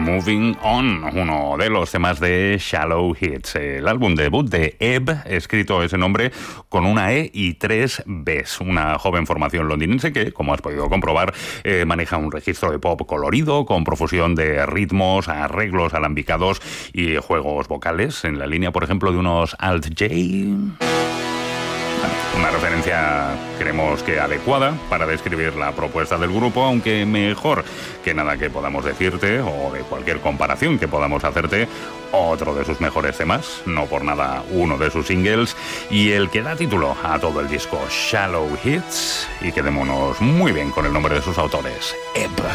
Moving On, uno de los temas de Shallow Hits, el álbum debut de Ebb, escrito ese nombre con una E y 3 Bs, una joven formación londinense que, como has podido comprobar, maneja un registro de pop colorido, con profusión de ritmos, arreglos alambicados y juegos vocales, en la línea, por ejemplo, de unos Alt-J. Una referencia, creemos que adecuada para describir la propuesta del grupo, aunque mejor que nada que podamos decirte o de cualquier comparación que podamos hacerte, otro de sus mejores temas, no por nada uno de sus singles y el que da título a todo el disco, Shallow Hits, y quedémonos muy bien con el nombre de sus autores, Ebb.